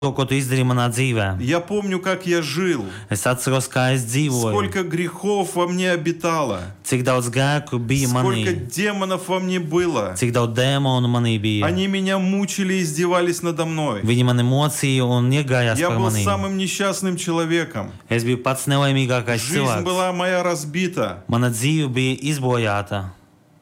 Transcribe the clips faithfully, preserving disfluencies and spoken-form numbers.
to, ko tu izdarīji manā dzīvē. Я помню, как я жил, Es atceros, kā es dzīvoju, сколько грехов во мне обитало, cik daudz grēku bija сколько manī, демонов во мне было. cik daudz dēmonu manī bija. Они меня мучили и издевались надо мной. Viņi mani mocīja un iegājās Я par был manī. самым несчастным человеком. Es biju pats nelaimīgākais Жизнь cilvēks. была моя разбита. Mana dzīve bija izbojāta,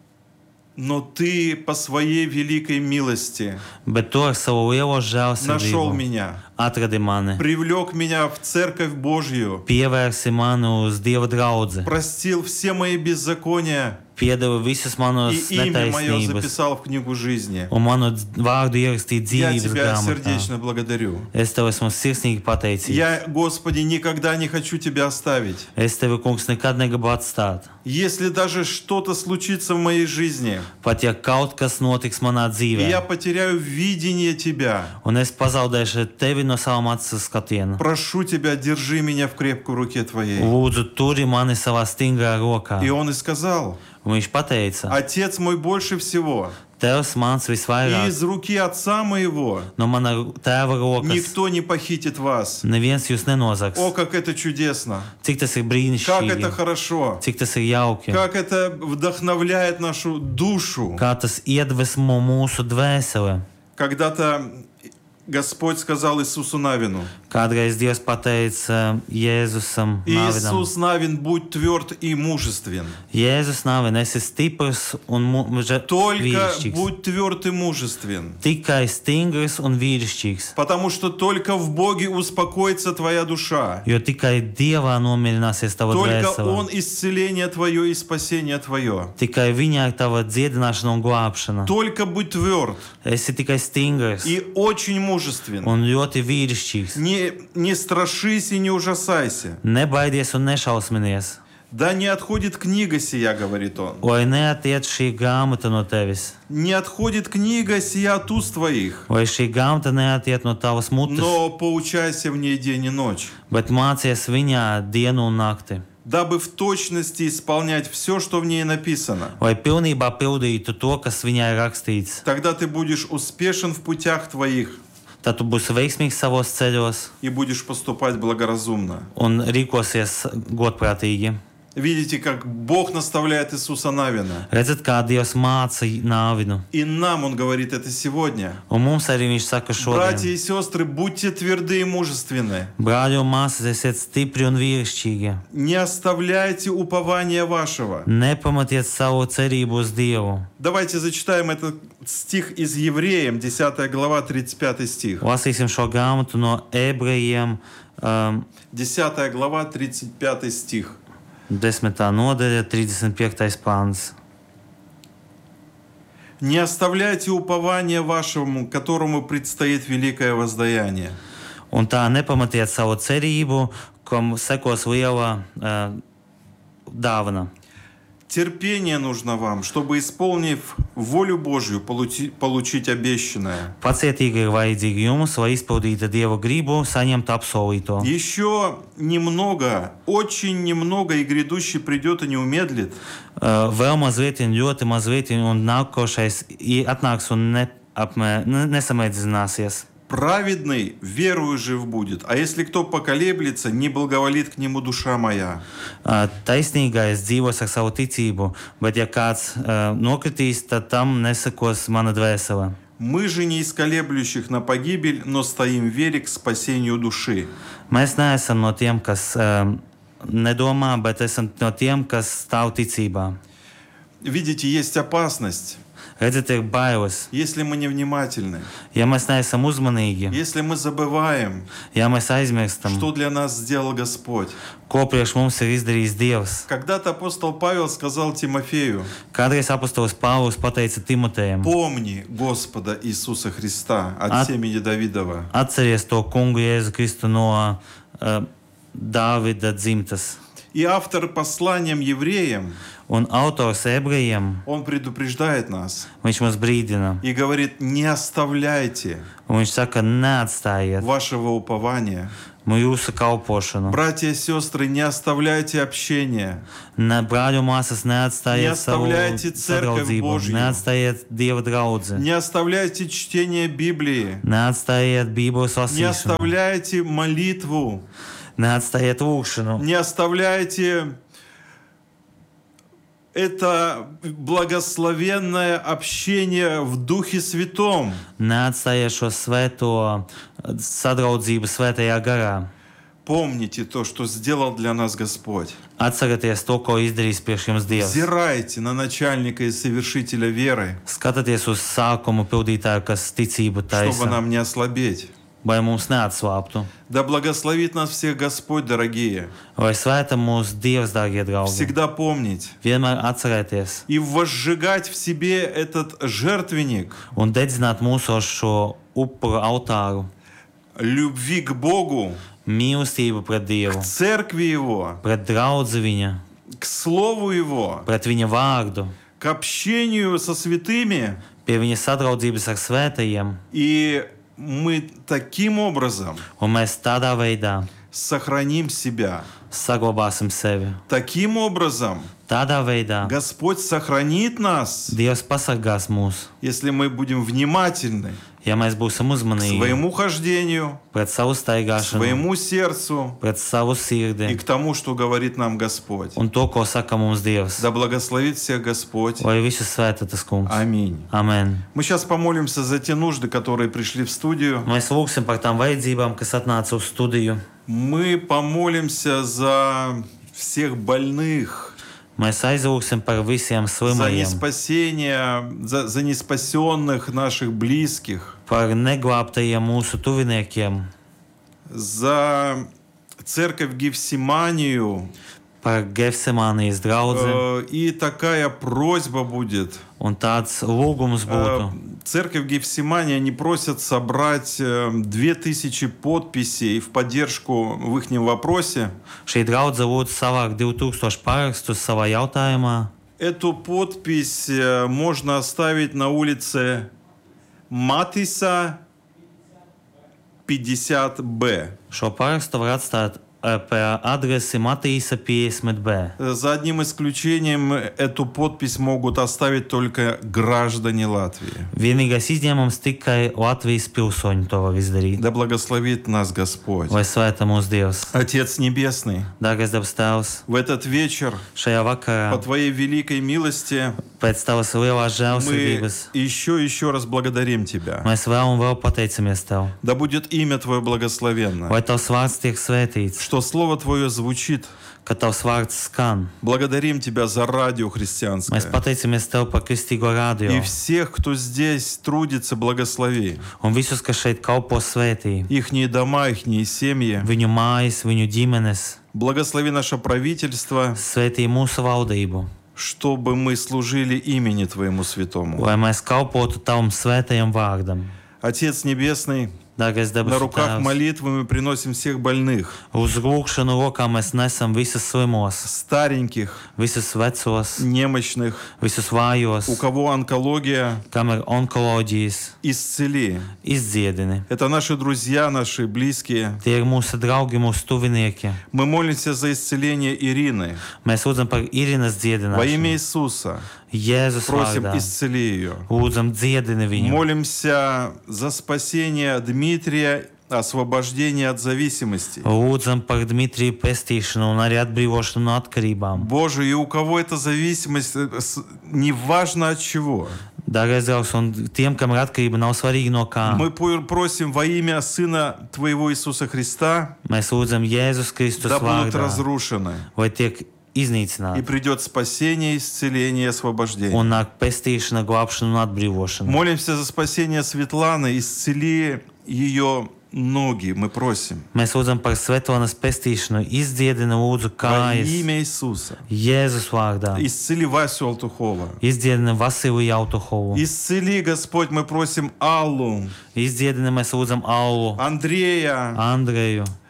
Но ты по своей великой милости bet tu ar savu lielo нашел žēlsirdību меня, atradi mani, привлек меня в Церковь Божью, pievērsi mani uz Dieva draudzi, простил все мои беззакония piedeva visus manos и имя мое netaisnības записал в книгу жизни. un manu vārdu ierakstīja Я dzīvības тебя grāmatā. сердечно благодарю. Es tev esmu sirsnīgi pateicīgs. Я, Господи, никогда не хочу Тебя оставить. Es tevi, kungs, nekad negribu atstāt. Если даже что-то случится в моей жизни, Pat ja kaut kas notiks manā и я dzīvē, потеряю видение Тебя, un es pazaudēšu tevi no savām acu skatiena, прошу Тебя, держи меня в крепкой руке Твоей. lūdzu, turi mani savā stingrā rokā. И он и сказал: Un viņš pateica, Отец мой больше всего, Tevs mans и visvairāk, из руки Отца моего no mana tēva rokas никто не похитит вас. neviens jūs nenozags. О, как это чудесно! Cik tas ir Как это brīnišķīgi, хорошо! cik tas ir jauki, Как это вдохновляет нашу душу! kā tas iedvesmo mūsu dvēseli. Когда-то Господь сказал Иисусу Навину: Kādreiz Dievs pateica Jēzusam Nāvinam, Иисус Навин, будь тверд и мужествен. Jēzus Nāvin, esi stiprs un mu- muže- Только vīrišķīgs. будь тверд и мужествен. Tikai stingrs un vīrišķīgs, Потому что только в Боге успокоится твоя душа. jo tikai Dievā nomierināsies tava Только dvēsele. Он исцеление твое и спасение твое. Tikai viņā ir tava dziedināšana un glābšana. Только будь тверд Esi tikai stingrs и очень мужествен. un ļoti vīrišķīgs. Не, не страшись и не ужасайся. Nebaidies un nešausminies, Да не отходит книга сия, говорит он. lai neatiet šī grāmata no tevis, Не отходит книга сия от уст твоих. lai šī grāmata neatiet no tavas mutes, Но поучайся в ней день и ночь, bet mācies viņā dienu un nakti, дабы в точности исполнять все, что в ней написано. lai pilnībā pildītu to, kas viņā ir rakstīts. Тогда ты будешь успешен в путях твоих Tad tu būsi veiksmīgs savos ceļos и будешь поступать благоразумно. un rīkosies godprātīgi. Видите, как Бог наставляет Иисуса Навина. Redzat, kā Dievs māca Nāvinu. И нам Он говорит это сегодня. Un mums arī viņš saka Братья šodien: и сестры, будьте тверды и мужественны. brāļi un māsas, esiet stipri un vīrišķīgi. Не оставляйте упования вашего. Nepamatiet savu cerību uz Dievu. Давайте зачитаем этот стих из Евреям, десятая глава, тридцать пятый стих. Lasīsim šo grāmatu no ebrejiem, um, десятая глава, тридцать пятый стих. desmitā nodaļa, trīsdesmit piektais pāns. Не оставляйте упования вашему, которому предстоит великое воздаяние. Un tā nepamatiet savu cerību, kam sekos liela uh, dāvana. Терпение нужно вам, чтобы, исполнив волю Божью, получи- получить обещанное. Pacietīgi ir vajadzīgi jums, lai izpildītu Dieva gribu, saņemtu apsolīto. Еще немного, очень немного, и грядущий придет и не умедлит. Uh, vēl mazliet, ļoti mazliet, un nākošais i- atnāks un neapmē, ne, nesamēdzināsies. Праведный верою жив будет, а если кто поколеблется, не благоволит к нему душа моя. Uh, Taisnīgais dzīvos ar savu ticību, bet ja kāds uh, nokritīs, tad tam nesakos mana dvēsele. Мы же не из колеблющих на погибель, но стоим в вере к спасению души. Mēs neesam no tiem, kas uh, nedomā, bet esam no tiem, kas stāv ticībā. Видите, есть опасность, Redziet, ir bailes. если мы невнимательны, Ja mēs neesam uzmanīgi, если мы забываем, ja mēs aizmirstam, что для нас сделал Господь. ko priekš mums ir izdarījis Dievs. Когда-то апостол Павел сказал Тимофею: Kādreiz apostols Pāvils pateica Timotejam: «Помни Господа Иисуса Христа от От- семени Давидова». Atceries to kungu Jēzu Kristu no uh, Dāvida dzimtas. И автор посланием евреям, Un autors ebrejiem, он предупреждает нас viņš mums brīdina. и говорит, не оставляйте Un viņš saka, neatstājiet вашего упования. jūsu kalpošanu. Братья и сестры, не оставляйте общение. Ne, brāļu un māsas, Не neatstājiet savu оставляйте церковь sadraudzību, Божью. neatstājiet Dieva draudzi, Не оставляйте чтение Библии. neatstājiet Bībeles Не lasīšanu, оставляйте молитву. neatstājiet lūgšanu, Не оставляйте это благословенное общение в Духе Святом. neatstājiet šo svēto sadraudzību svētajā garā. Помните то, что сделал для нас Господь. Atcerieties to, ko izdarīs priekš jums Dievs. Взирайте на начальника и совершителя веры, Skatieties uz sākumu pildītāju, kas ticību чтобы taisa, нам не ослабеть. lai mums neatslāptu. Да благословит нас всех Господь, дорогие. Lai svēta mūsu Dievs, dārgie draugi. Всегда помнить Vienmēr atcerēties и возжигать в себе этот жертвенник un dedzināt mūsos šo upuru altāru, любви к Богу, mīlestību pret к Dievu, церкви Его, pret draudzi viņa, к Слову Его, pret viņa vārdu, к общению со святыми. pie viņa sadraudzības ar svētajiem, И мы таким образом un mēs tādā veidā сохраним себя. saglabāsim sevi. Таким образом Tādā veidā Господь сохранит нас, Dievs pasargās mūs, если мы будем внимательны ja mēs būsim к uzmanīgi своему хождению, pret savu к staigāšanu, своему сердцу pret savu и sirdi к тому, что говорит нам Господь. un to, ko saka mums Dievs. Да благословит всех Господь. Lai visu svēta tas kungs. Аминь. Amen. Мы сейчас помолимся за те нужды, которые пришли в студию. Mēs lūgsim par tām vajadzībām, kas atnāca uz studiju. Мы помолимся за всех больных, Mēs aizlūgsim par visiem за slimajiem, неспасение, за, за неспасенных наших близких, par neglābtajiem mūsu tuviniekiem, за церковь Гефсиманию. par Gefsemānijas draudzi. Э, И такая просьба будет. Un tāds lūgums Э, būtu. Церковь Гефсимания, они просят собрать э, две тысячи подписей в поддержку в их вопросе. Šī draudze lūdz savākt divi tūkstoši parakstus savā jautājumā. Эту подпись э, можно оставить на улице Матиса пятьдесят бэ. Šo parakstu var atstāt eh, pie adresi Matīsa piecdesmit B. Э, За одним исключением, эту подпись могут оставить только граждане Латвии. Vienīgais izņēmums tikai Latvijas pilsoņi to var izdarīt. Да благословит нас Господь. Lai svēta mūsu Dievs. Отец Небесный, Dārgais Dievs Tēvs, в этот вечер, šajā vakarā по Твоей великой милости, pēc Tavas lielās мы žēlsirdības еще и еще раз благодарим Тебя. mēs vēl un vēl pateicamies Tev. Да будет имя Твое благословенно, Lai Tavs vārds tiek svētīts, что Слово Твое звучит. ka Tavs vārds skan. Благодарим Тебя за радио Mēs христианское. pateicamies Tev par kristīgo rādio. И всех, кто здесь трудится, благослови. Un visus, kas šeit kalpo svētī. Ихние дома, ихние семьи. Viņu mājas, viņu ģimenes. Благослови наше правительство, Svētī mūsu valdību. чтобы мы служили имени Твоему святому. Lai mēs kalpotu Tavam svētajam vārdam. Отец Небесный, Dārgais на debesu руках Tēvs, молитвы мы приносим всех больных, uz lūgšanu rokām mēs nesam visus slimos, стареньких, visus vecos, немощных, visus vājos, у кого онкология, kam ir onkoloģijas, исцели. izdziedini. Это наши друзья, наши близкие. Tie ir mūsu draugi, mūsu tuvinieki. Мы молимся за исцеление Ирины. Mēs lūdzam par Irinas Во имя dziedināšanu. Иисуса Jēzus просим, vārdā. исцели ее. Lūdzam dziedini viņu. Молимся за спасение Дмитрия, освобождение от зависимости. Lūdzam par Dmitriju pestīšanu un arī atbrīvošanu no atkarībām. Боже, и у кого эта зависимость, э, с- неважно от чего. Dārgais draugs, un tiem, kam ir atkarība, nav svarīgi no kā. Мы по- просим во имя Сына Твоего Иисуса Христа, Mēs lūdzam Jēzus Kristus да будут vārdā, разрушены. lai tiek И iznīcināti. придет спасение, исцеление и освобождение. Un nāk pestīšana, glābšana un atbrīvošana. Молимся за спасение Светланы, исцели ее ноги, мы просим. Mēs lūdzam par Svetlonas pestīšanu, izdziedina lūdzu Во kājas имя Иисуса. Jēzus vārdā. Исцели Васю Алтухова. Izdziedina Vasiliju Autohovu. Исцели, Господь, мы просим Аллу, Izdziedina mēs lūdzam Aulu, Андрея, Andreju,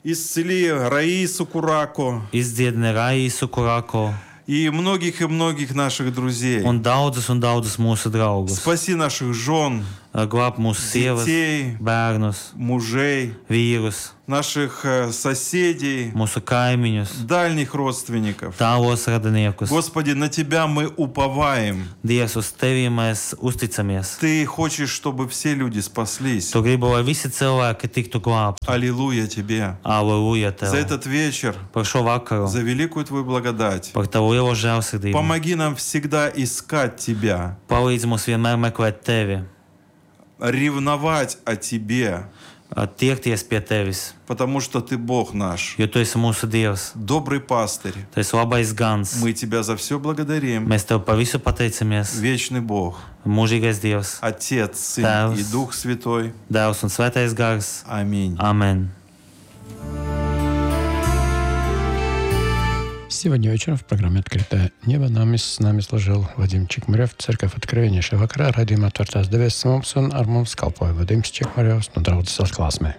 Исцели Раису Курако izdziedini Raisu Kurako и многих и многих наших друзей. un daudzus un daudzus mūsu draugus. Спаси наших жен, Glāb mūsu sievas, детей, bērnus, мужей, vīrus, наших э, соседей, mūsu kaimiņus, дальних родственников. tālos radiniekus. Господи, на Тебя мы уповаем. Dievs, uz tevi mēs uzticamies. Ты хочешь, чтобы все люди спаслись. Tu gribi, lai visi cilvēki tiktu glābti. Аллилуйя Тебе. Aleluja За tev. этот вечер, Par šo vakaru, за великую Твою благодать. par tavu lielo žēlsirdību. Помоги нам всегда искать Тебя, Palīdzi mums vienmēr meklēt tevi, ревновать о Тебе, tiekties pie tevis, потому что Ты Бог наш, jo tu esi mūsu Dievs. добрый пастырь. Tu esi labais gans. Мы Тебя за все благодарим. Mēs tev par visu pateicamies. Вечный Бог, Mūžīgais Dievs, Отец, Сын Tēvs. и Дух Святой. Dēls un Svētais Gars. Аминь. Amen. Сегодня вечером в программе «Открытое небо» нам, с нами служил Вадим Чикмарев, Церковь Откровения šajā vakarā. Raidījumā Atvērtās debesis mums un ar mums kalpoja Vadims Čikmarevs no draudzes Atklāsmē.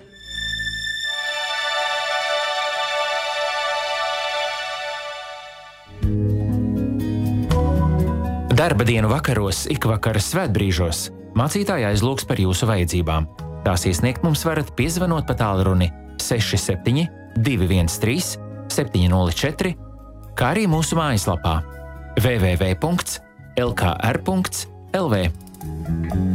Darba dienu vakaros, ikvakaras svētbrīžos mācītāji aizlūgs par jūsu vajadzībām. Tās iesniegt mums varat piezvanot pa tālruni seši septiņi divi viens trīs septiņi nulle četri, kā arī mūsu mājaslapā w w w punkts l k r punkts l v.